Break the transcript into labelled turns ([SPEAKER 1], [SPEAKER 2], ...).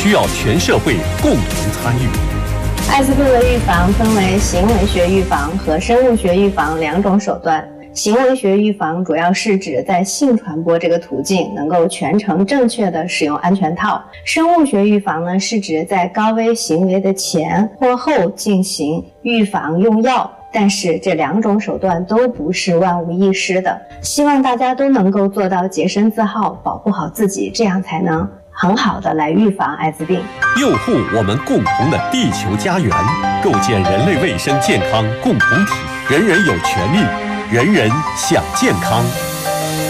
[SPEAKER 1] 需要全社会共同参与。
[SPEAKER 2] 艾滋病的预防分为行为学预防和生物学预防两种手段。行为学预防主要是指在性传播这个途径能够全程正确的使用安全套。生物学预防呢，是指在高危行为的前或后进行预防用药。但是这两种手段都不是万无一失的，希望大家都能够做到洁身自好，保护好自己，这样才能很好的来预防艾滋病，
[SPEAKER 1] 佑护我们共同的地球家园，构建人类卫生健康共同体。人人有权利，人人享健康。